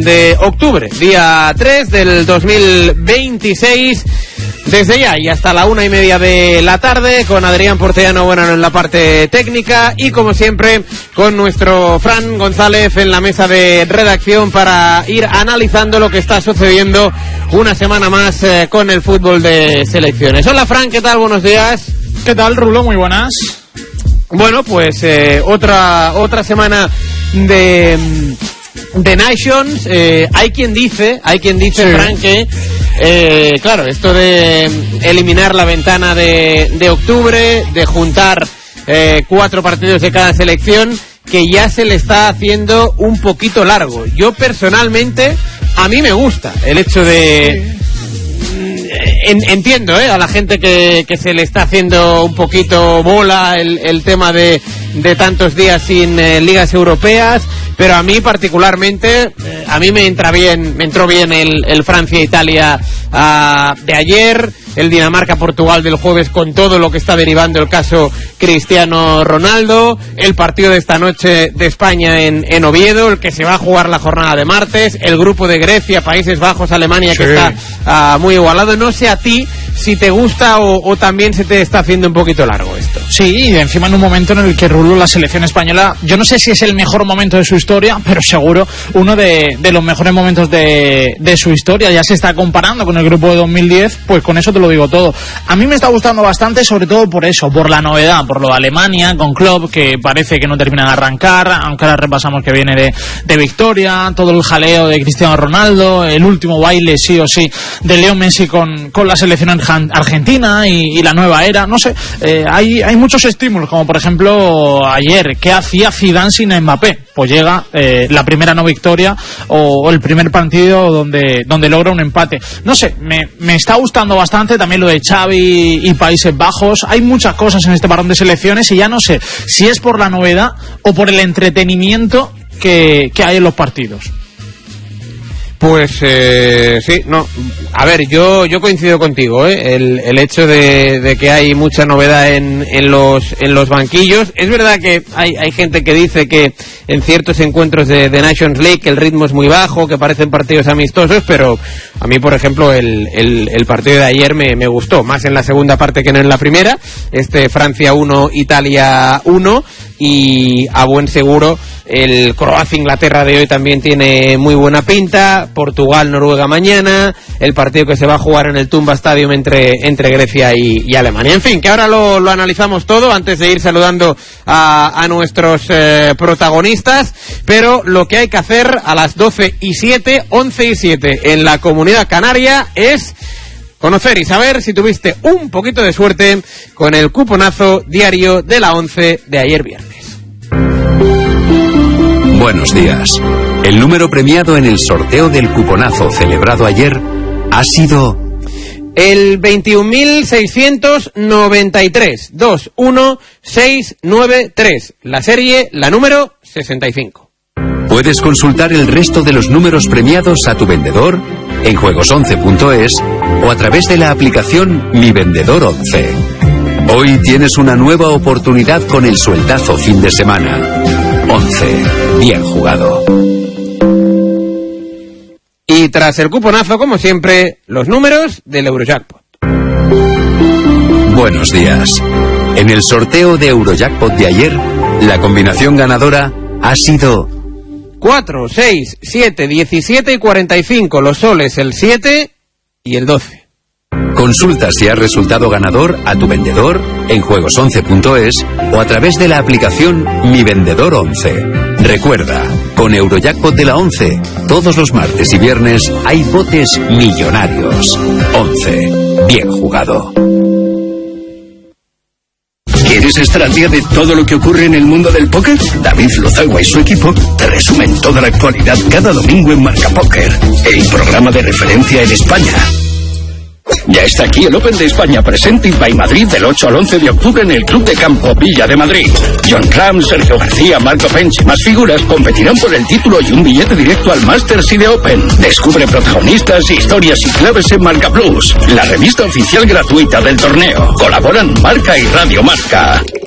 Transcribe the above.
de octubre, día 3 del 2026. Desde ya y hasta la 1:30 de la tarde, con Adrián Portellano en la parte técnica y como siempre con nuestro Fran González en la mesa de redacción para ir analizando lo que está sucediendo una semana más con el fútbol de selecciones. Hola Fran, ¿qué tal? Buenos días. ¿Qué tal, Rulo? Muy buenas. Bueno, pues otra semana de Nations. Hay quien dice, sí. Fran, que claro, esto de eliminar la ventana de octubre, de juntar 4 partidos de cada selección, que ya se le está haciendo un poquito largo. Yo personalmente, a mí me gusta el hecho de... Entiendo a la gente que se le está haciendo un poquito bola el tema de tantos días sin ligas europeas, pero a mí particularmente, a mí me entró bien el Francia-Italia de ayer, el Dinamarca-Portugal del jueves, con todo lo que está derivando el caso Cristiano Ronaldo, el partido de esta noche de España en Oviedo, el que se va a jugar la jornada de martes, el grupo de Grecia, Países Bajos, Alemania, que está muy igualado. No sé a ti si te gusta o también se te está haciendo un poquito largo esto. Sí, y encima en un momento en el que Rulo, la selección española, yo no sé si es el mejor momento de su historia, pero seguro uno de los mejores momentos de su historia. Ya se está comparando con el grupo de 2010, pues con eso te lo digo todo. A mí me está gustando bastante, sobre todo por eso, por la novedad, por lo de Alemania con Klopp, que parece que no termina de arrancar, aunque ahora repasamos que viene de victoria, todo el jaleo de Cristiano Ronaldo, el último baile sí o sí de Leo Messi con la selección argentina y la nueva era. No sé, hay muchos estímulos, como por ejemplo ayer, ¿qué hacía Zidane sin Mbappé? Pues llega la primera no victoria o el primer partido donde logra un empate. No sé, me está gustando bastante también lo de Xavi y Países Bajos. Hay muchas cosas en este parón de selecciones y ya no sé si es por la novedad o por el entretenimiento que hay en los partidos. Pues sí, no. A ver, yo coincido contigo, el hecho de que hay mucha novedad en los banquillos. Es verdad que hay gente que dice que en ciertos encuentros de Nations League el ritmo es muy bajo, que parecen partidos amistosos, pero a mí, por ejemplo, el partido de ayer me gustó, más en la segunda parte que no en la primera. Francia 1, Italia 1, y a buen seguro el Croacia-Inglaterra de hoy también tiene muy buena pinta. Portugal-Noruega mañana, el partido que se va a jugar en el Tumba Stadium entre Grecia y Alemania. En fin, que ahora lo analizamos todo antes de ir saludando a nuestros protagonistas, pero lo que hay que hacer a las 12:07, 11:07 en la Comunidad Canaria es conocer y saber si tuviste un poquito de suerte con el cuponazo diario de la 11 de ayer viernes. Buenos días. El número premiado en el sorteo del cuponazo celebrado ayer ha sido... el 21.693, 21693, la serie, la número 65. Puedes consultar el resto de los números premiados a tu vendedor en juegos11.es o a través de la aplicación Mi Vendedor 11. Hoy tienes una nueva oportunidad con el sueldazo fin de semana. 11. Bien jugado. Y tras el cuponazo, como siempre, los números del Eurojackpot. Buenos días. En el sorteo de Eurojackpot de ayer, la combinación ganadora ha sido 4, 6, 7, 17 y 45. Los soles, el 7 y el 12. Consulta si has resultado ganador a tu vendedor en juegos11.es o a través de la aplicación Mi Vendedor 11. Recuerda, con Eurojackpot de la 11, todos los martes y viernes hay botes millonarios. 11. Bien jugado. ¿Quieres estar al día de todo lo que ocurre en el mundo del póker? David Lozagua y su equipo te resumen toda la actualidad cada domingo en Marca Póker, el programa de referencia en España. Ya está aquí el Open de España Presented by Madrid del 8 al 11 de octubre en el Club de Campo Villa de Madrid. John Ram, Sergio García, Marco Pench y más figuras competirán por el título y un billete directo al Masters y de Open. Descubre protagonistas, historias y claves en Marca Plus, la revista oficial gratuita del torneo. Colaboran Marca y Radio Marca.